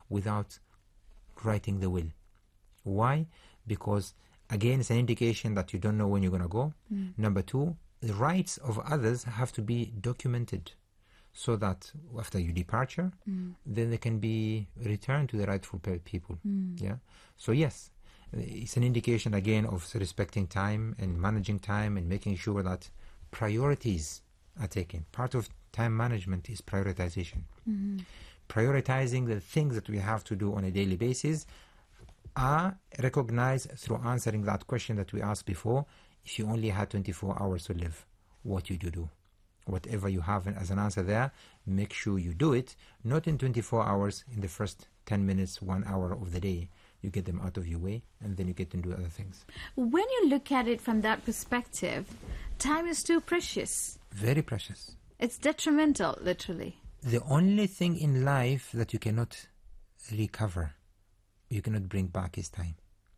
without writing the will. Why? Because again, it's an indication that you don't know when you're going to go. Number two, the rights of others have to be documented so that after your departure, then they can be returned to the rightful people. Yeah. So yes, it's an indication again of respecting time and managing time and making sure that priorities are taken. Part of time management is prioritization. Prioritizing the things that we have to do on a daily basis are recognized through answering that question that we asked before. If you only had 24 hours to live, what would you do? Whatever you have as an answer there, make sure you do it, not in 24 hours, in the first 10 minutes, 1 hour of the day. You get them out of your way, and then you get to do other things. When you look at it from that perspective, time is too precious. Very precious. It's detrimental, literally. The only thing in life that you cannot recover, you cannot bring back, is time.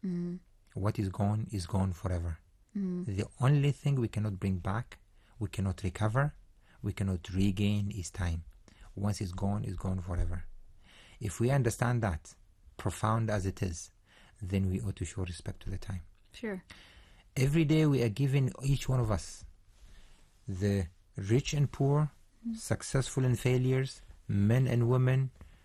What is gone forever. The only thing we cannot bring back, we cannot recover, we cannot regain, is time. Once it's gone forever. If we understand that, profound as it is, then we ought to show respect to the time. Sure. Every day we are giving, each one of us, the rich and poor, successful and failures, men and women,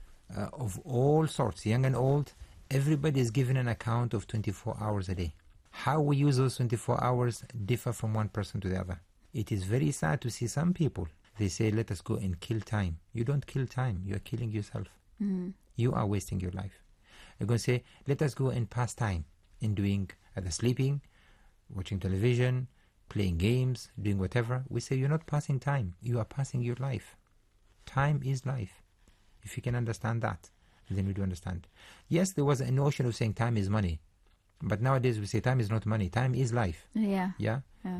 of all sorts, young and old, everybody is given an account of 24 hours a day. How we use those 24 hours differ from one person to the other. It is very sad to see some people, they say, let us go and kill time. You don't kill time, you are killing yourself. You are wasting your life. You're going to say, let us go and pass time in doing either sleeping, watching television, playing games, doing whatever. We say, you're not passing time, you are passing your life. Time is life. If you can understand that, then we do understand. Yes, there was a notion of saying time is money, but nowadays we say time is not money, time is life. Yeah. Yeah.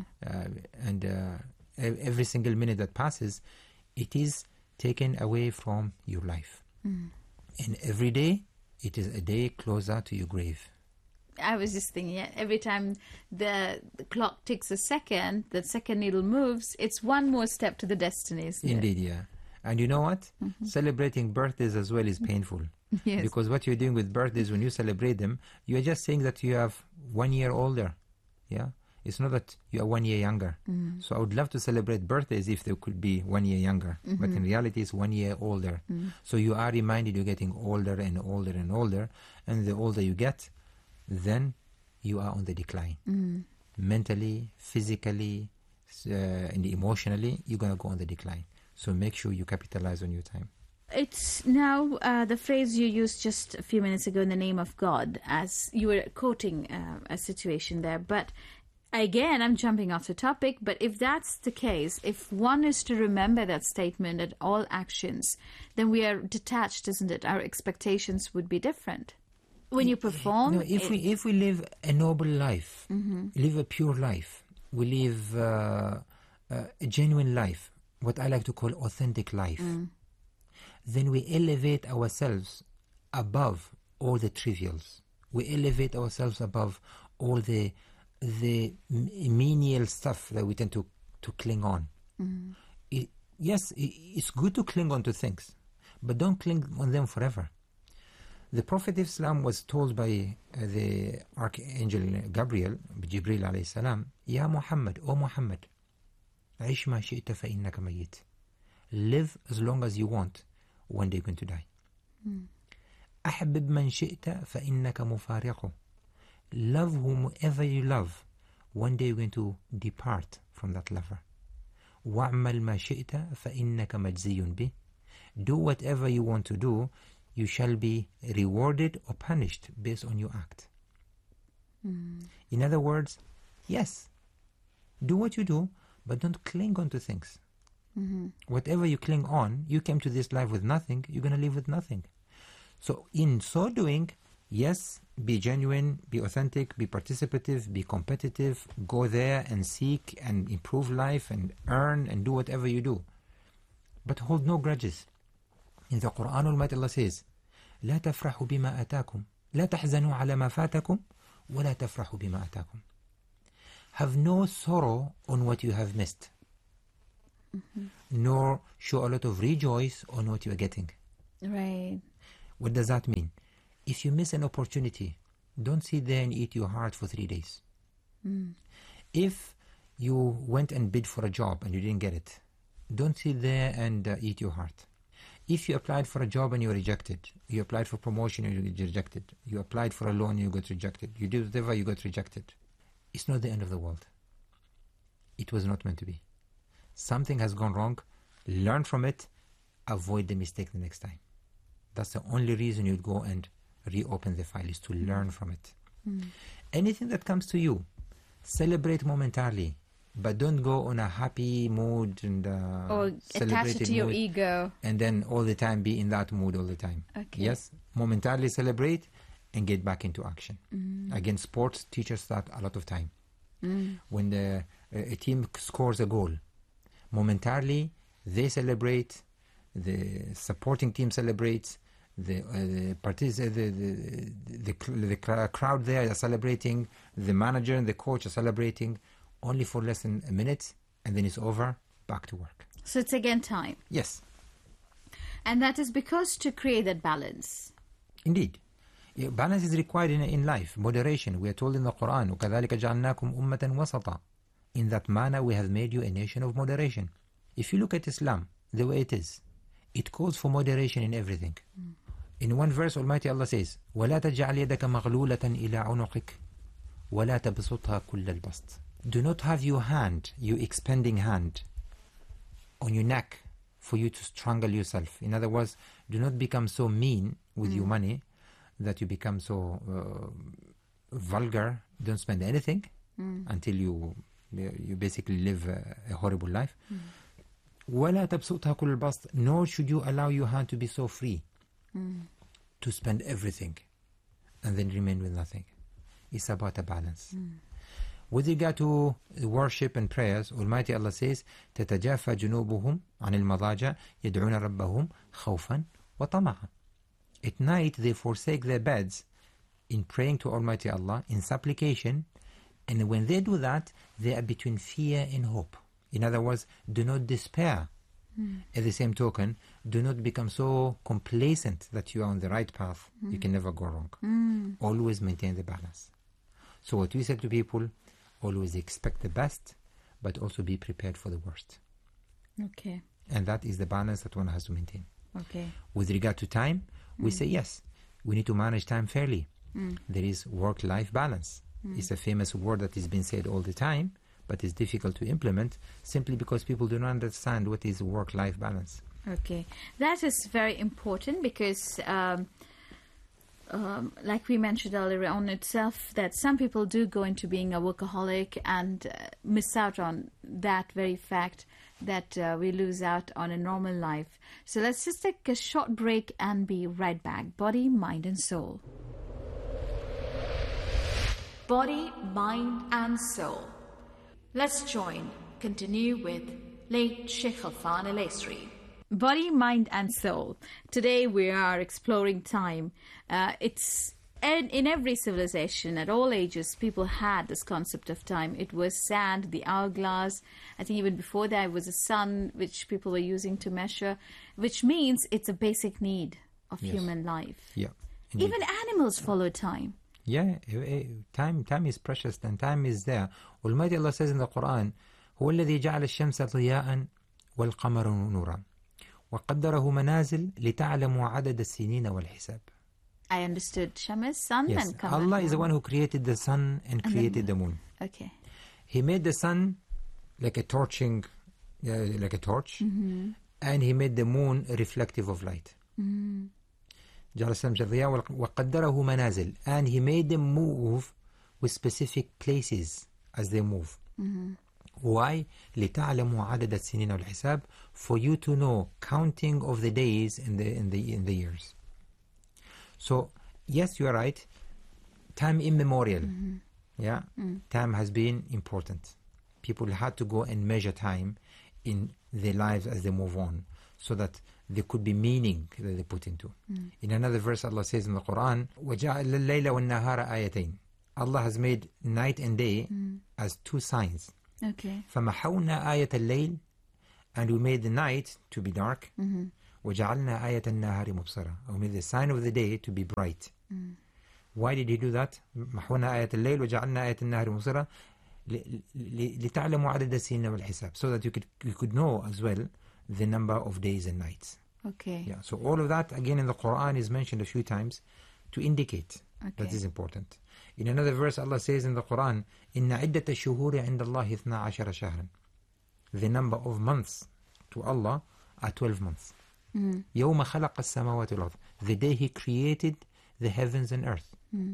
Every single minute that passes, it is taken away from your life. And every day, it is a day closer to your grave. I was just thinking, every time the clock ticks a second, the second needle moves, it's one more step to the destiny, isn't Indeed, it? yeah. And you know what? Celebrating birthdays as well is painful. Yes. Because what you're doing with birthdays, when you celebrate them, you are just saying that you have 1 year older. Yeah? It's not that you are 1 year younger. So I would love to celebrate birthdays if they could be 1 year younger. But in reality, it's 1 year older. So you are reminded you're getting older and older and older. And the older you get, then you are on the decline. Mentally, physically, and emotionally, you're going to go on the decline. So make sure you capitalize on your time. It's now the phrase you used just a few minutes ago, in the name of God, as you were quoting a situation there. But again, I'm jumping off the topic, but if that's the case, if one is to remember that statement at all actions, then we are detached, isn't it? Our expectations would be different. When you perform... No, if we live a noble life, live a pure life, we live a genuine life, what I like to call authentic life, then we elevate ourselves above all the trivials. We elevate ourselves above all the menial stuff that we tend to cling on. Yes, it's good to cling on to things, but don't cling on them forever. The Prophet of Islam was told by the Archangel Gabriel, Jibril alayhi salam, Ya Muhammad, O Muhammad, عيش ما شئت فإنك ميت. Live as long as you want, one day you're going to die. أحبب من شئت فإنك مفارقه. Love whomever you love, one day you're going to depart from that lover. وَعْمَلْ مَا شِئْتَ فَإِنَّكَ مَجْزِيٌ بِهِ. Do whatever you want to do, you shall be rewarded or punished based on your act. In other words, yes, do what you do, but don't cling on to things. Whatever you cling on, you came to this life with nothing, you're going to live with nothing. So in so doing, yes, be genuine, be authentic, be participative, be competitive, go there and seek and improve life and earn and do whatever you do. But hold no grudges. In the Quran Almighty Allah says, لا تفرحوا بما أتاكم لا تحزنوا على ما فاتكم ولا تفرحوا بما أتاكم. Have no sorrow on what you have missed, nor show a lot of rejoice on what you are getting. Right. What does that mean? If you miss an opportunity, don't sit there and eat your heart for 3 days. If you went and bid for a job and you didn't get it, don't sit there and eat your heart. If you applied for a job and you were rejected, you applied for promotion and you got rejected, you applied for a loan and you got rejected, you did whatever, you got rejected, it's not the end of the world. It was not meant to be. Something has gone wrong. Learn from it. Avoid the mistake the next time. That's the only reason you'd go and reopen the file, is to learn from it. Anything that comes to you, celebrate momentarily, but don't go on a happy mood and or attach it to your ego, and then all the time be in that mood all the time. Okay. Yes, momentarily celebrate and get back into action. Again, sports teaches that a lot of time. When a team scores a goal, momentarily they celebrate, the supporting team celebrates, the crowd there are celebrating, the manager and the coach are celebrating, only for less than a minute, and then it's over, back to work. So it's again time. Yes. And that is because to create that balance. Indeed. Balance is required in life, moderation. We are told in the Quran, وَكَذَلِكَ جَعَلْنَاكُمْ أُمَّةً وَسَطًا. In that manner we have made you a nation of moderation. If you look at Islam, the way it is, it calls for moderation in everything. In one verse, Almighty Allah says, وَلَا تَجْعَلْ يَدَكَ مَغْلُولَةً إِلَىٰ عُنُقِكَ وَلَا تَبْسُطْهَا كُلَّ الْبَسْطِ. Do not have your hand, your expanding hand, on your neck for you to strangle yourself. In other words, do not become so mean with your money that you become so vulgar. Don't spend anything until you basically live a horrible life. وَلَا تَبْسُطْهَا كُلَّ الْبَسْطِ. Nor should you allow your hand to be so free to spend everything and then remain with nothing. It's about a balance. With regard to worship and prayers, Almighty Allah says, تَتَجَافَى جُنُوبُهُمْ عَنِ الْمَضَاجِعِ يَدْعُونَ رَبَّهُمْ خَوْفًا وَطَمَعًا. At night they forsake their beds in praying to Almighty Allah, in supplication, and when they do that, they are between fear and hope. In other words, do not despair. At the same token, do not become so complacent that you are on the right path. You can never go wrong. Always maintain the balance. So what we say to people, always expect the best, but also be prepared for the worst. Okay. And that is the balance that one has to maintain. Okay. With regard to time, we say yes, we need to manage time fairly. There is work-life balance. It's a famous word that is being said all the time, but it's difficult to implement simply because people do not understand what is work-life balance. Okay. That is very important because like we mentioned earlier on itself, that some people do go into being a workaholic and miss out on that very fact that we lose out on a normal life. So let's just take a short break and be right back. Body, mind and soul. Body, mind and soul. Let's continue with late Sheikh Khalfan Al-Aisri. Body, mind and soul. Today we are exploring time. It's in every civilization, at all ages, people had this concept of time. It was sand, the hourglass. I think even before that it was the sun, which people were using to measure, which means it's a basic need of human life. Yeah. Indeed. Even animals follow time. Yeah, time is precious and time is there. Almighty Allah says in the Quran, هو الذي جعل الشمس ضياء والقمر نورا وقدره منازل لتعلموا عدد السنين والحساب. I understood Shams, sun yes. and Qamar. Allah is the one who created the sun and created the moon. Okay. He made the sun like a torch, and he made the moon reflective of light. جعل الشمس ضياء وقدره منازل, and he made them move with specific places as they move. Why? لتعلموا عدد السنين والحساب, for you to know counting of the days in the years. So yes, you are right. Time immemorial. Yeah, time has been important. People had to go and measure time in their lives as they move on, so that there could be meaning that they put into. In another verse, Allah says in the Quran, وَجَعَلَ اللَّيْلَ وَالنَّهَارَ آيَتَيْنِ. Allah has made night and day as two signs. Okay. فَمَحَوْنَا آيَةَ اللَّيْلِ, and we made the night to be dark. وَجَعَلْنَا آيَةَ النَّهَارِ مُبْصِرَةً. We made the sign of the day to be bright. Why did he do that? محونا آية الليل وجعلنا آية النهار مبصرة لتعلموا عدد السنين والحساب. So that you could know as well the number of days and nights. Okay. Yeah. So all of that again in the Quran is mentioned a few times to indicate that is important. In another verse Allah says in the Quran, إِنَّ عِدَّةَ الشُّهُورِ عِنْدَ اللَّهِ 12 شهرا. The number of months to Allah are 12 months. يَوْمَ خَلَقَ السَّمَاوَاتِ وَالْأَرْضِ. The day He created the heavens and earth.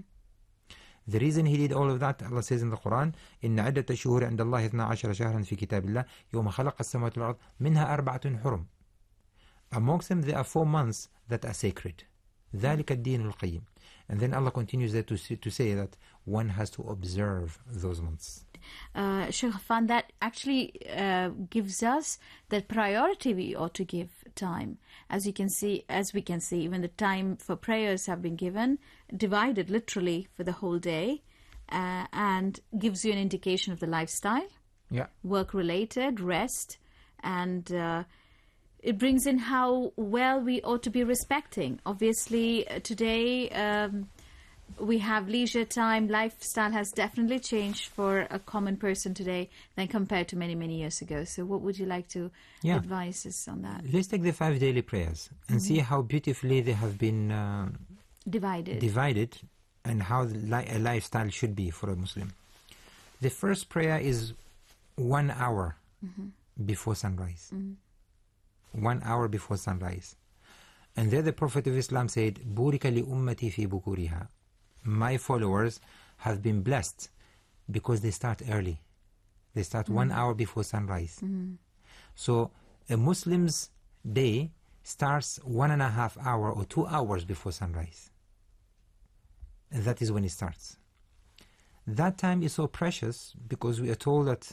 The reason He did all of that, Allah says in the Quran, إِنَّ عِدَّةَ الشُّهُورِ عِنْدَ اللَّهِ 12 شهرا في كتاب الله يوم خلق السماوات والأرض منها 4 حرم. Amongst them there are 4 months that are sacred. ذَلِكَ الدِّينُ الْقَيِّمُ. And then Allah continues there to say that one has to observe those months. Sheikh Affan, that actually gives us the priority we ought to give time. As we can see, even the time for prayers have been given, divided literally for the whole day, and gives you an indication of the lifestyle, work-related, rest, and it brings in how well we ought to be respecting. Obviously, today we have leisure time. Lifestyle has definitely changed for a common person today than compared to many, many years ago. So what would you like to advise us on that? Let's take the 5 daily prayers and see how beautifully they have been divided and how a lifestyle should be for a Muslim. The first prayer is 1 hour before sunrise. 1 hour before sunrise. And there the Prophet of Islam said, بُورِكَ لِأُمَّتِي فِي بُكُورِهَا. My followers have been blessed because they start early. They start 1 hour before sunrise. So a Muslim's day starts 1.5 hours or 2 hours before sunrise. And that is when it starts. That time is so precious because we are told that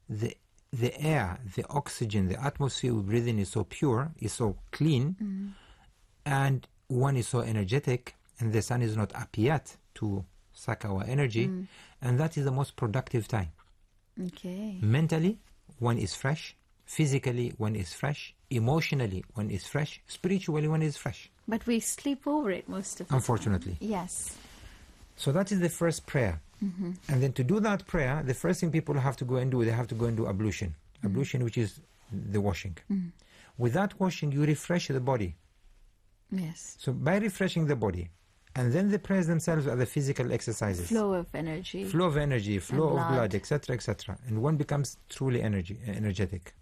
the air, the oxygen, the atmosphere we breathe in is so pure, is so clean, and one is so energetic, and the sun is not up yet to suck our energy, and that is the most productive time. Okay. Mentally, one is fresh. Physically, one is fresh. Emotionally, one is fresh. Spiritually, one is fresh. But we sleep over it most of the Unfortunately. time. Yes. So that is the first prayer. And then to do that prayer, the first thing people have to go and do, they have to go and do ablution. Ablution, which is the washing. With that washing, you refresh the body. Yes. So by refreshing the body, and then the prayers themselves are the physical exercises. Flow of energy, flow of blood, etc., etc. And one becomes truly energetic.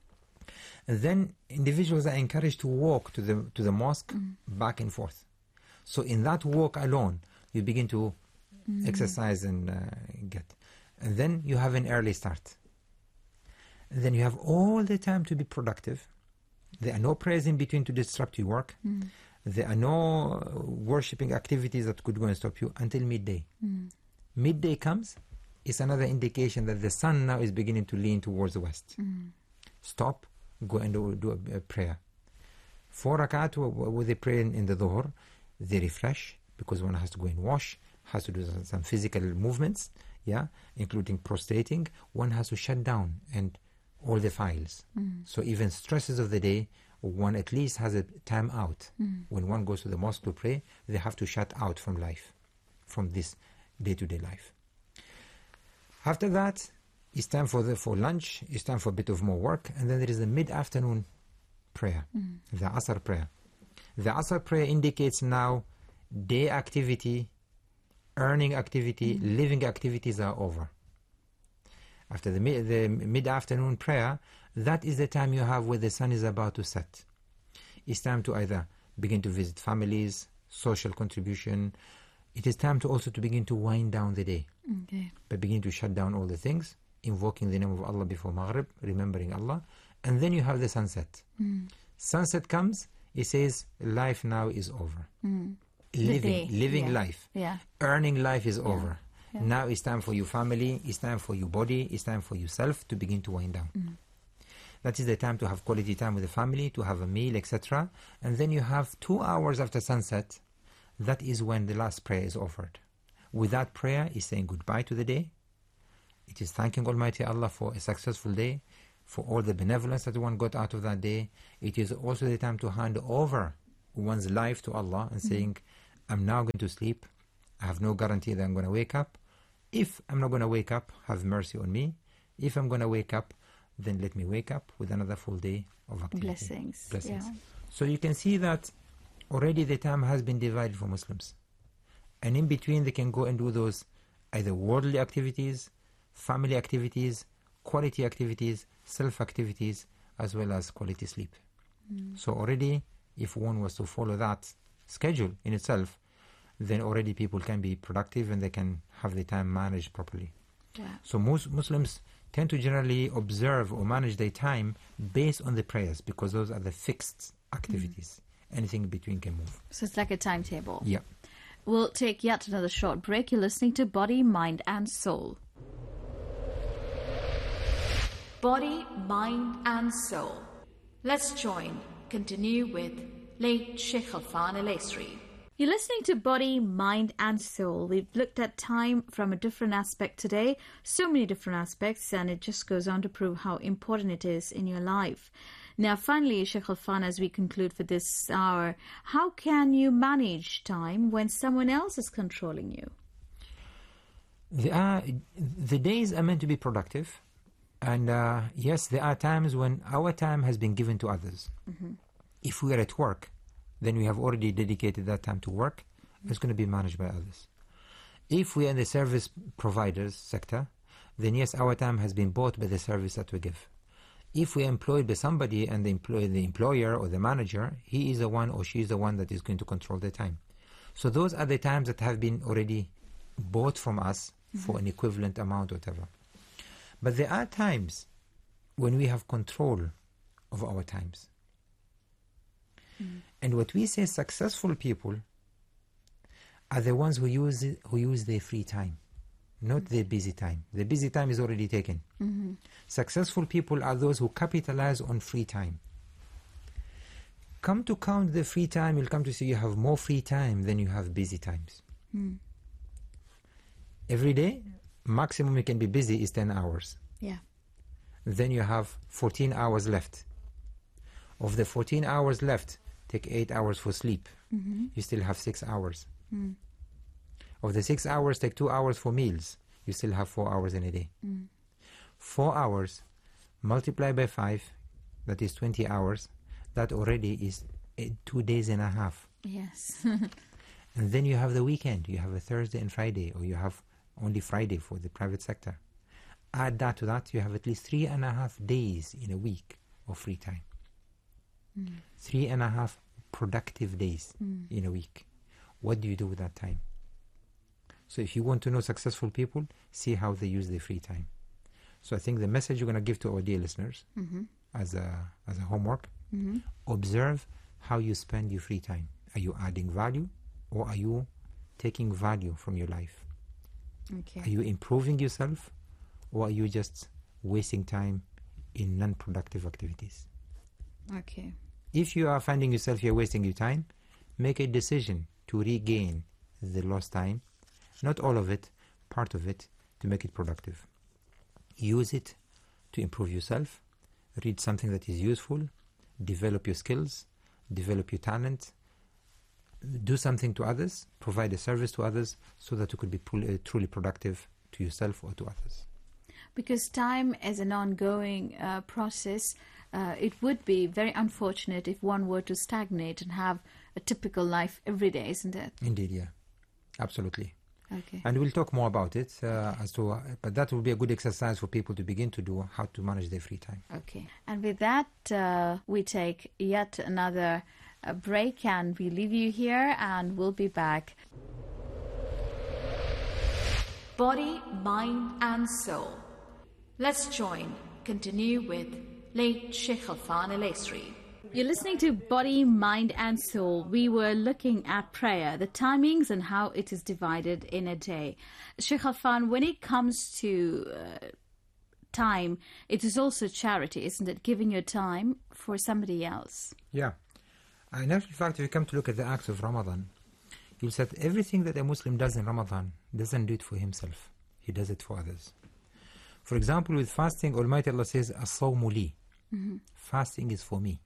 And then individuals are encouraged to walk to the mosque back and forth. So in that walk alone, you begin to exercise and get. And then you have an early start. And then you have all the time to be productive. There are no prayers in between to disrupt your work. There are no worshipping activities that could go and stop you until midday. Midday comes, it's another indication that the sun now is beginning to lean towards the west. Stop, go and do a prayer. 4 rakat, what they pray in the dhuhr, they refresh because one has to go and wash, has to do some physical movements, including prostrating. One has to shut down and all the files. So even stresses of the day, one at least has a time out. When one goes to the mosque to pray, they have to shut out from life, from this day-to-day life. After that, it's time for lunch, it's time for a bit of more work, and then there is the mid-afternoon prayer, the Asr prayer. The Asr prayer indicates now day activity, earning activity, living activities are over. After the mid-afternoon prayer, that is the time you have where the sun is about to set. It's time to either begin to visit families, social contribution. It is time to also to begin to wind down the day. By beginning to shut down all the things, invoking the name of Allah before Maghrib, remembering Allah, and then you have the sunset. Sunset comes, it says, life now is over. Living life. Earning life is over. Now it's time for your family, it's time for your body, it's time for yourself to begin to wind down. That is the time to have quality time with the family, to have a meal, etc. And then you have 2 hours after sunset. That is when the last prayer is offered. With that prayer is saying goodbye to the day. It is thanking Almighty Allah for a successful day, for all the benevolence that one got out of that day. It is also the time to hand over one's life to Allah and saying, I'm now going to sleep. I have no guarantee that I'm going to wake up. If I'm not going to wake up, have mercy on me. If I'm going to wake up, then let me wake up with another full day of activity. Blessings. Blessings. Yeah. So you can see that already the time has been divided for Muslims. And in between, they can go and do those either worldly activities, family activities, quality activities, self-activities, as well as quality sleep. So already, if one was to follow that schedule in itself, then already people can be productive and they can have the time managed properly. Yeah. So most Muslims tend to generally observe or manage their time based on the prayers, because those are the fixed activities. Anything in between can move. So it's like a timetable. Yeah. We'll take yet another short break. You're listening to Body, Mind and Soul. Body, Mind and Soul. Let's continue with late Sheikh Khalfan Al-Aisri. You're listening to Body, Mind and Soul. We've looked at time from a different aspect today, so many different aspects, and it just goes on to prove how important it is in your life. Now, finally, Sheikh Khalfan, as we conclude for this hour, how can you manage time when someone else is controlling you? The days are meant to be productive. And yes, there are times when our time has been given to others. If we are at work, then we have already dedicated that time to work. It's going to be managed by others. If we are in the service providers sector, then yes, our time has been bought by the service that we give. If we are employed by somebody and the employer or the manager, he is the one or she is the one that is going to control the time. So those are the times that have been already bought from us for an equivalent amount or whatever. But there are times when we have control of our times. And what we say successful people are the ones who use their free time, not their busy time. The busy time is already taken. Successful people are those who capitalize on free time. Come to count the free time, you'll come to see you have more free time than you have busy times. Every day, maximum you can be busy is 10 hours. Yeah. Then you have 14 hours left. Of the 14 hours left, take 8 hours for sleep. You still have 6 hours. Of the 6 hours, take 2 hours for meals. You still have 4 hours in a day. 4 hours, multiply by 5, that is 20 hours. That already is 2 days and a half. Yes. And then you have the weekend. You have a Thursday and Friday, or you have only Friday for the private sector. Add that to that, you have at least 3.5 days in a week of free time. 3.5 productive days in a week. What do you do with that time? So if you want to know successful people, see how they use their free time. So I think the message you're going to give to our dear listeners as a homework, observe how you spend your free time. Are you adding value, or are you taking value from your life? Okay. Are you improving yourself, or are you just wasting time in non-productive activities? Okay. If you are finding yourself you're wasting your time, make a decision to regain the lost time, not all of it, part of it, to make it productive. Use it to improve yourself, read something that is useful, develop your skills, develop your talent, do something to others, provide a service to others, so that you could be truly productive to yourself or to others. Because time is an ongoing process, it would be very unfortunate if one were to stagnate and have a typical life every day, isn't it? Indeed, yeah. Absolutely. Okay. And we'll talk more about it, but that will be a good exercise for people to begin to do, how to manage their free time. Okay. And with that, we take yet another break, and we leave you here, and we'll be back. Body, Mind and Soul. Let's continue with late Sheikh Khalfan Al-Aisri. You're listening to Body, Mind and Soul. We were looking at prayer, the timings and how it is divided in a day. Sheikh Khalfan, when it comes to time, it is also charity, isn't it? Giving your time for somebody else. Yeah. In actual fact, if you come to look at the acts of Ramadan, you'll see that everything that a Muslim does in Ramadan doesn't do it for himself. He does it for others. For example, with fasting, Almighty Allah says, "As-sawmu li." Fasting is for me.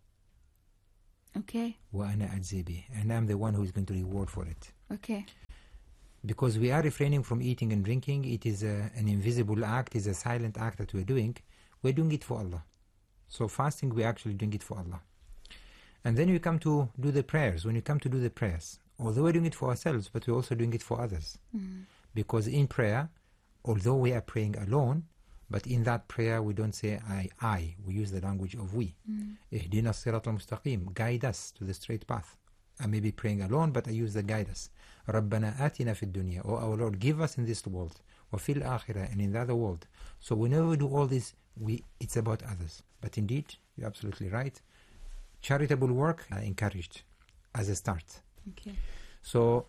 Okay. وَأَنَا أَجْزِي بِهِ. And I'm the one who is going to reward for it. Okay. Because we are refraining from eating and drinking, it is an invisible act, it is a silent act that we're doing. We're doing it for Allah. So fasting, we're actually doing it for Allah. And then we come to do the prayers. When you come to do the prayers, although we're doing it for ourselves, but we're also doing it for others. Because in prayer, although we are praying alone, but in that prayer we don't say I. We use the language of we. Ihdina as-sirata al-mustaqim. Guide us to the straight path. I may be praying alone, but I use the guide us. رَبَّنَا آتِنَا فِي الدُّنْيَا. Oh our Lord, give us in this world. وَفِي الْآخِرَةِ. And in the other world. So whenever we do all this, it's about others. But indeed, you're absolutely right. Charitable work are encouraged as a start. Okay. So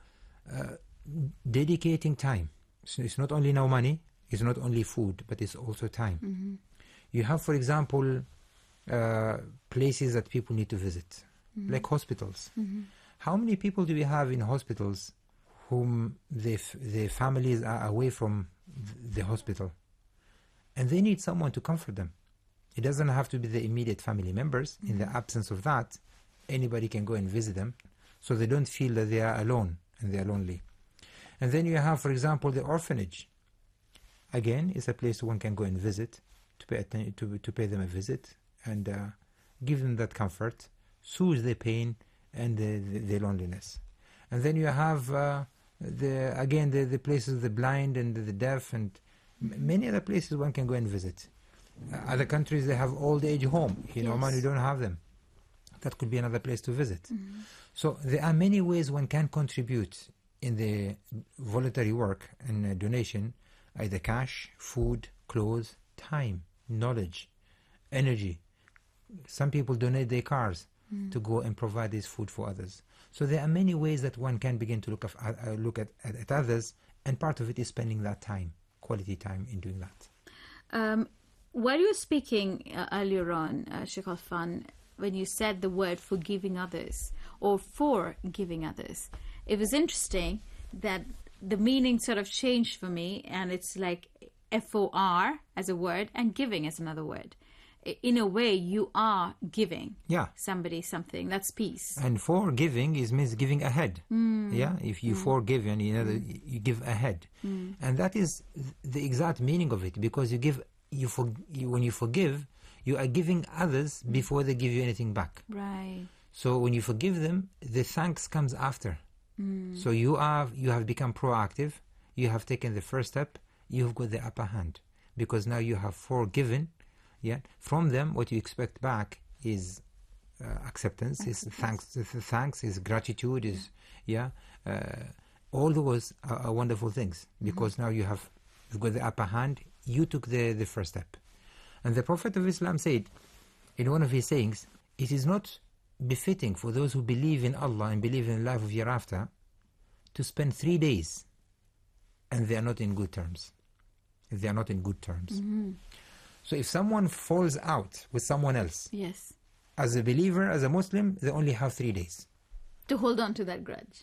dedicating time. So it's not only now money, it's not only food, but it's also time. You have, for example, places that people need to visit, like hospitals. How many people do we have in hospitals whom their families are away from the hospital? And they need someone to comfort them. It doesn't have to be the immediate family members. In the absence of that, anybody can go and visit them, so they don't feel that they are alone and they are lonely. And then you have, for example, the orphanage. Again, it's a place one can go and visit, to pay them a visit and give them that comfort, soothe their pain and the loneliness. And then you have the places of the blind and the deaf, and many other places one can go and visit. Other countries, they have old age home. In Oman, you don't have them. That could be another place to visit. So there are many ways one can contribute in the voluntary work and donation, either cash, food, clothes, time, knowledge, energy. Some people donate their cars to go and provide this food for others. So there are many ways that one can begin to look at others, and part of it is spending that time, quality time in doing that. While you were speaking earlier on, Sheikh Alfan, when you said the word forgiving others or for giving others, it was interesting that the meaning sort of changed for me, and it's like FOR as a word and giving as another word. In a way, you are giving somebody something. That's peace. And forgiving means giving ahead. Yeah, if you forgive, and you give ahead, and that is the exact meaning of it, because you give. When you forgive, you are giving others before they give you anything back. Right. So when you forgive them, the thanks comes after. So you have become proactive. You have taken the first step. You've got the upper hand, because now you have forgiven. Yeah. From them, what you expect back is acceptance. Is thanks. Is gratitude. Is all those are wonderful things, because now you've got the upper hand. You took the first step. And the Prophet of Islam said in one of his sayings, it is not befitting for those who believe in Allah and believe in the life of hereafter to spend 3 days and they are not in good terms. If they are not in good terms. So if someone falls out with someone else, as a believer, as a Muslim, they only have 3 days. To hold on to that grudge.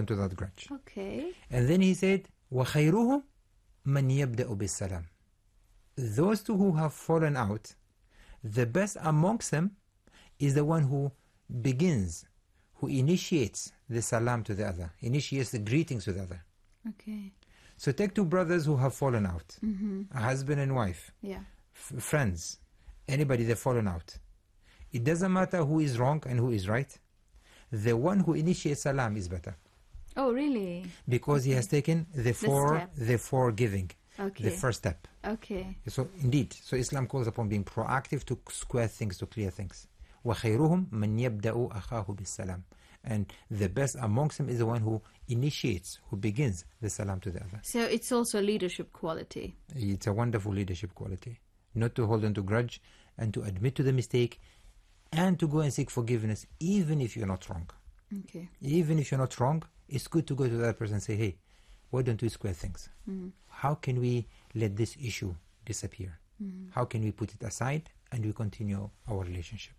Okay. And then he said, وَخَيْرُهُمْ مَنْ يَبْدَأُ بِالسَّلَامِ. Those two who have fallen out, the best amongst them is the one who begins, who initiates the salam to the other, initiates the greetings to the other. Okay. So take two brothers who have fallen out, a husband and wife, friends, anybody they've fallen out. It doesn't matter who is wrong and who is right. The one who initiates salam is better. Oh, really? Because he has taken the forgiving. Okay. The first step. Okay. So indeed, so Islam calls upon being proactive to square things, to clear things. وَخَيْرُهُمْ مَنْ يَبْدَأُ أَخَاهُ بِالسَّلَامِ. And the best amongst them is the one who initiates, who begins the salam to the other. So it's also a leadership quality. It's a wonderful leadership quality. Not to hold on to grudge, and to admit to the mistake, and to go and seek forgiveness, even if you're not wrong. Okay. Even if you're not wrong, it's good to go to that person and say, hey, why don't we square things? How can we let this issue disappear? How can we put it aside and we continue our relationship?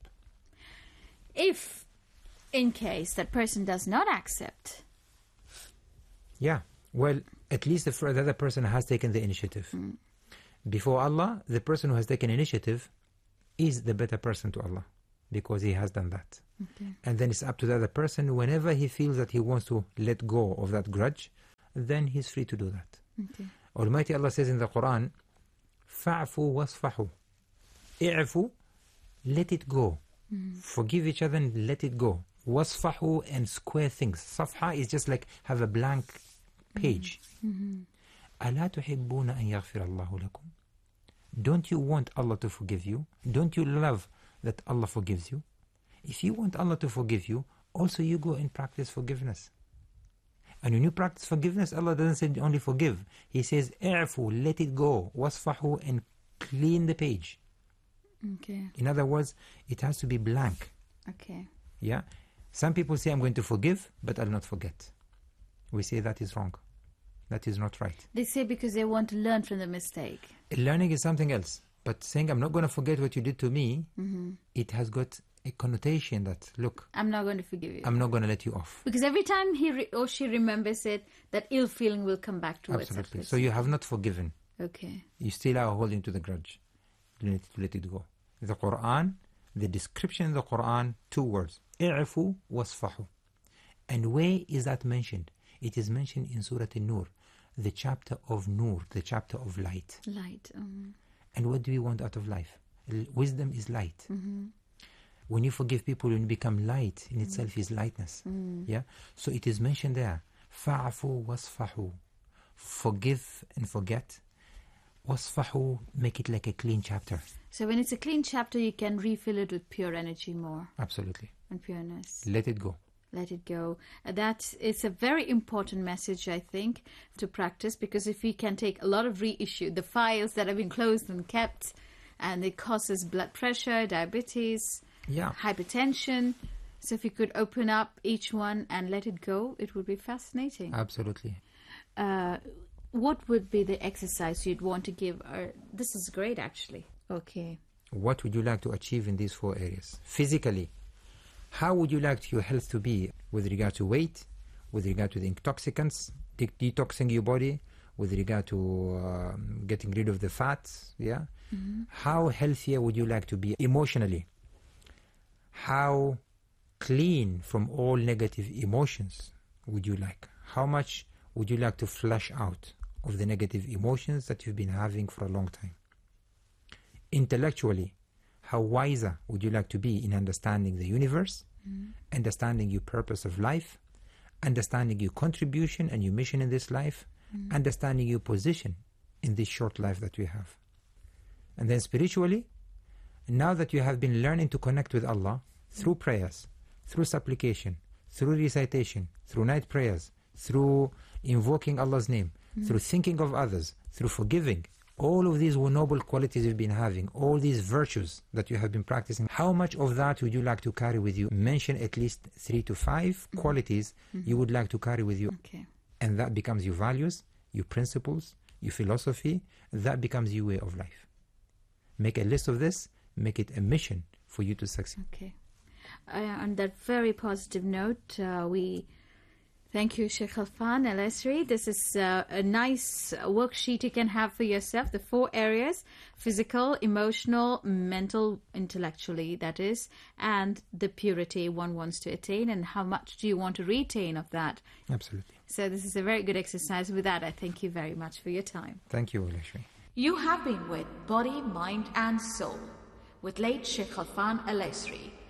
If, in case that person does not accept. Yeah, well, at least the other person has taken the initiative. Before Allah, the person who has taken initiative is the better person to Allah because he has done that. Okay. And then it's up to the other person. Whenever he feels that he wants to let go of that grudge, then he's free to do that. Okay. Almighty Allah says in the Quran, فَعْفُوا وَاصْفَحُوا. إِعْفُوا, let it go. Forgive each other and let it go. وَاصْفَحُوا, and square things. Safha is just like have a blank page. أَلَا تُحِبُّونَ أَن يَغْفِرَ اللَّهُ لَكُمْ. Don't you want Allah to forgive you? Don't you love that Allah forgives you? If you want Allah to forgive you, also you go and practice forgiveness. And when you practice forgiveness, Allah doesn't say only forgive. He says, اعفوا, let it go. وَاصْفَحُوا, and clean the page. Okay. In other words, it has to be blank. Okay. Yeah. Some people say, I'm going to forgive, but I'll not forget. We say that is wrong. That is not right. They say because they want to learn from the mistake. Learning is something else. But saying, I'm not going to forget what you did to me, it has got a connotation that, look, I'm not going to forgive you. I'm not going to let you off. Because every time he or she remembers it, that ill feeling will come back towards that Absolutely. person. So you have not forgiven. Okay. You still are holding to the grudge. You need to let it go. The Quran, the description in the Quran, 2 words. اعفوا واصفحوا. And where is that mentioned? It is mentioned in Surah An-Nur, the chapter of Nur, the chapter of light. Light. And what do we want out of life? Wisdom is light. When you forgive people, when you become light, in itself is lightness. Yeah. So it is mentioned there. فَعْفُوا وَاصْفَحُوا. Forgive and forget. وَاصْفَحُوا, make it like a clean chapter. So when it's a clean chapter, you can refill it with pure energy more Absolutely. and pureness. Let it go. Let it go. That is a very important message, I think, to practice, because if we can take a lot of reissue, the files that have been closed and kept, and it causes blood pressure, diabetes, Yeah. hypertension. So if you could open up each one and let it go, it would be fascinating. Absolutely. What would be the exercise you'd want to give? This is great, actually. Okay. What would you like to achieve in these 4 areas? Physically, how would you like your health to be with regard to weight, with regard to the intoxicants, detoxing your body, with regard to getting rid of the fats? Yeah. How healthier would you like to be emotionally? How clean from all negative emotions would you like? How much would you like to flush out of the negative emotions that you've been having for a long time? Intellectually, how wiser would you like to be in understanding the universe, understanding your purpose of life, understanding your contribution and your mission in this life, understanding your position in this short life that we have? And then spiritually, now that you have been learning to connect with Allah through prayers, through supplication, through recitation, through night prayers, through invoking Allah's name, through thinking of others, through forgiving, all of these were noble qualities you've been having, all these virtues that you have been practicing. How much of that would you like to carry with you? Mention at least 3 to 5 qualities you would like to carry with you. Okay. And that becomes your values, your principles, your philosophy. That becomes your way of life. Make a list of this, make it a mission for you to succeed. Okay. On that very positive note, we thank you, Sheikh Khalfan Al-Asri. This is a nice worksheet you can have for yourself. The 4 areas: physical, emotional, mental, intellectually, that is, and the purity one wants to attain, and how much do you want to retain of that. Absolutely. So this is a very good exercise. With that, I thank you very much for your time. Thank you, Ulashmi. You have been with Body, Mind and Soul with late Sheikh Khalfan Al-Asri.